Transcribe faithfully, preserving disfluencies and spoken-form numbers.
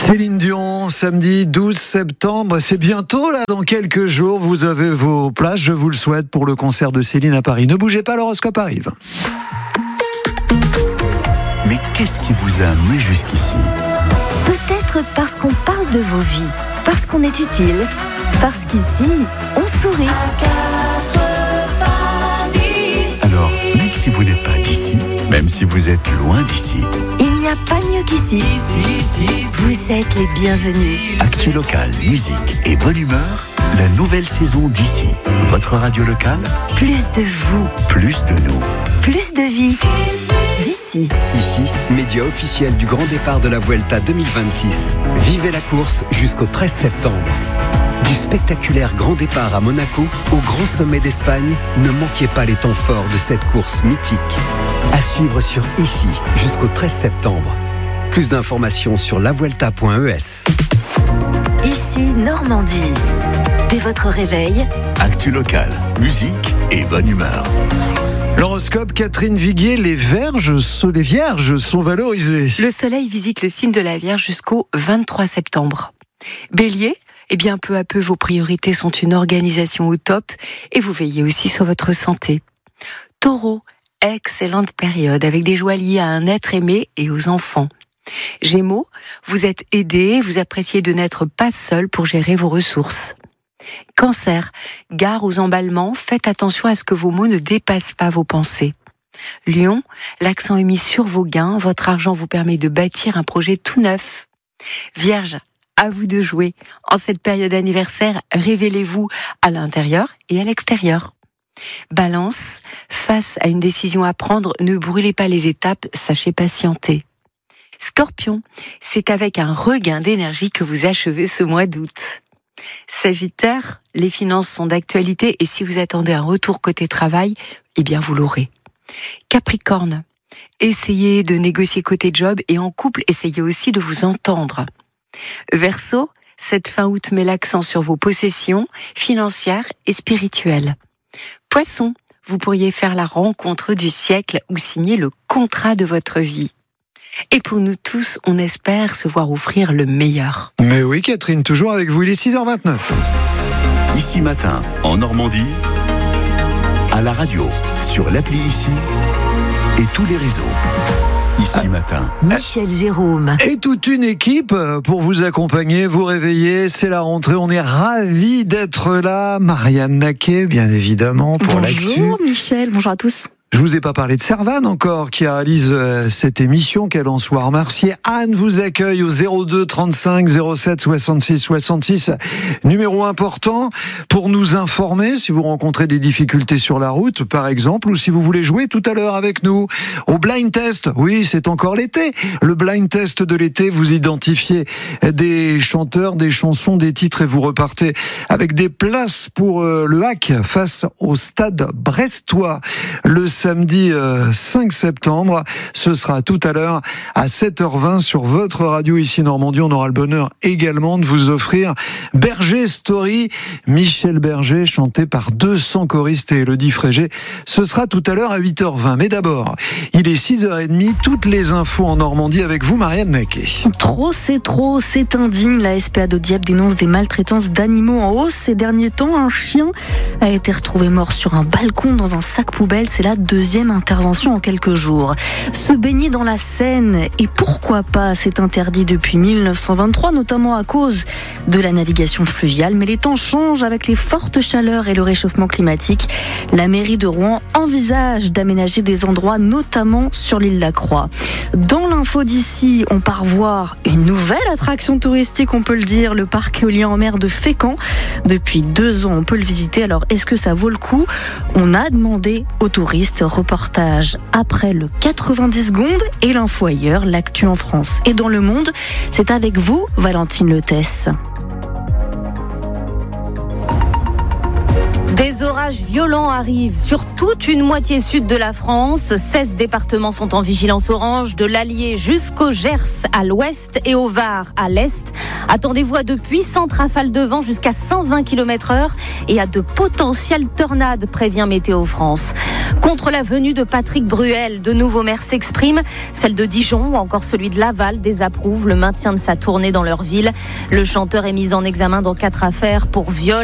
Céline Dion, samedi douze septembre, c'est bientôt là, dans quelques jours, vous avez vos places, je vous le souhaite pour le concert de Céline à Paris. Ne bougez pas, l'horoscope arrive. Mais qu'est-ce qui vous a amené jusqu'ici ? Peut-être parce qu'on parle de vos vies, parce qu'on est utile, parce qu'ici, on sourit. Alors, même si vous n'êtes pas d'ici, même si vous êtes loin d'ici, il n'y a pas mieux qu'ici. Vous êtes les bienvenus. Actu local, musique et bonne humeur, la nouvelle saison d'ici. Votre radio locale, Plus de vous, plus de nous. plus de vie. D'ici. Ici, média officiel du grand départ de la Vuelta deux mille vingt-six. Vivez la course jusqu'au treize septembre. Du spectaculaire grand départ à Monaco au grand sommet d'Espagne, ne manquez pas les temps forts de cette course mythique. À suivre sur Ici jusqu'au treize septembre. Plus d'informations sur la vuelta point e s. Ici, Normandie. Dès votre réveil, Actu local, musique et bonne humeur. L'horoscope, Catherine Viguier, les Vierges, les Vierges sont valorisées. Le soleil visite le signe de la Vierge jusqu'au vingt-trois septembre. Bélier, eh bien peu à peu vos priorités sont une organisation au top et vous veillez aussi sur votre santé. Taureau, excellente période avec des joies liées à un être aimé et aux enfants. Gémeaux, vous êtes aidé, vous appréciez de n'être pas seul pour gérer vos ressources. Cancer, gare aux emballements, faites attention à ce que vos mots ne dépassent pas vos pensées. Lion, l'accent est mis sur vos gains, votre argent vous permet de bâtir un projet tout neuf. Vierge, à vous de jouer. En cette période anniversaire, révélez-vous à l'intérieur et à l'extérieur. Balance, face à une décision à prendre, ne brûlez pas les étapes, sachez patienter. Scorpion, c'est avec un regain d'énergie que vous achevez ce mois d'août. Sagittaire, les finances sont d'actualité et si vous attendez un retour côté travail, eh bien vous l'aurez. Capricorne, essayez de négocier côté job et en couple, essayez aussi de vous entendre. Verseau, cette fin août met l'accent sur vos possessions financières et spirituelles. Poisson, vous pourriez faire la rencontre du siècle ou signer le contrat de votre vie. Et pour nous tous, on espère se voir offrir le meilleur. Mais oui, Catherine, toujours avec vous, il est six heures vingt-neuf. Ici matin, en Normandie, à la radio, sur l'appli Ici et tous les réseaux. Ici ah. matin. Michel Jérôme. Et toute une équipe pour vous accompagner, vous réveiller. C'est la rentrée, on est ravis d'être là. Marianne Naquet, bien évidemment, pour l'actu. Bonjour Michel, bonjour à tous. Je vous ai pas parlé de Servane encore, qui réalise euh, cette émission, qu'elle en soit remerciée. Anne vous accueille au zéro deux trente-cinq zéro sept soixante-six soixante-six. Numéro important pour nous informer si vous rencontrez des difficultés sur la route, par exemple, ou si vous voulez jouer tout à l'heure avec nous au blind test. Oui, c'est encore l'été. Le blind test de l'été, vous identifiez des chanteurs, des chansons, des titres et vous repartez avec des places pour euh, le hack face au Stade Brestois. Le samedi cinq septembre, ce sera tout à l'heure à sept heures vingt sur votre radio Ici Normandie. On aura le bonheur également de vous offrir Berger Story, Michel Berger, chanté par deux cents choristes et Élodie Frégé. Ce sera tout à l'heure à huit heures vingt. Mais d'abord, il est six heures trente, toutes les infos en Normandie avec vous, Marianne Naquet. Trop, c'est trop, c'est indigne. La S P A de Dieppe dénonce des maltraitances d'animaux en hausse ces derniers temps. Un chien a été retrouvé mort sur un balcon dans un sac poubelle. C'est la deuxième intervention en quelques jours. Se baigner dans la Seine, et pourquoi pas, c'est interdit depuis mille neuf cent vingt-trois, notamment à cause de la navigation fluviale. Mais les temps changent avec les fortes chaleurs et le réchauffement climatique. La mairie de Rouen envisage d'aménager des endroits, notamment sur l'île La Croix. Dans l'info d'ici, on part voir une nouvelle attraction touristique, on peut le dire, le parc éolien en mer de Fécamp. Depuis deux ans, on peut le visiter. Alors, est-ce que ça vaut le coup ? On a demandé aux touristes. Reportage après le quatre-vingt-dix secondes et l'info ailleurs, l'actu en France et dans le monde. C'est avec vous, Valentine Letesse. Des orages violents arrivent sur toute une moitié sud de la France. seize départements sont en vigilance orange, de l'Allier jusqu'au Gers à l'ouest et au Var à l'est. Attendez-vous à de puissantes rafales de vent jusqu'à cent vingt kilomètres heure et à de potentielles tornades, prévient Météo France. Contre la venue de Patrick Bruel, de nouveaux maires s'expriment. Celle de Dijon ou encore celui de Laval désapprouvent le maintien de sa tournée dans leur ville. Le chanteur est mis en examen dans quatre affaires pour viol